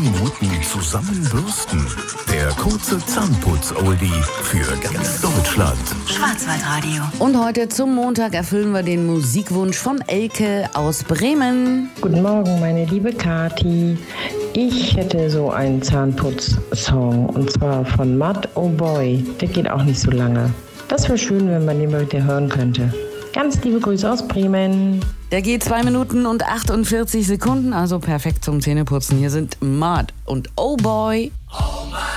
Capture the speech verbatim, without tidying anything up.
Minuten zusammenbürsten. Der kurze Zahnputz-Oldie für ganz Deutschland. Schwarzwaldradio. Und heute zum Montag erfüllen wir den Musikwunsch von Elke aus Bremen. Guten Morgen, meine liebe Kathi. Ich hätte so einen Zahnputz-Song, und zwar von Mud Oh Boy. Der geht auch nicht so lange. Das wäre schön, wenn man den mal wieder hören könnte. Ganz liebe Grüße aus Bremen. Der geht zwei Minuten und achtundvierzig Sekunden, also perfekt zum Zähneputzen. Hier sind Mud und Oh Boy.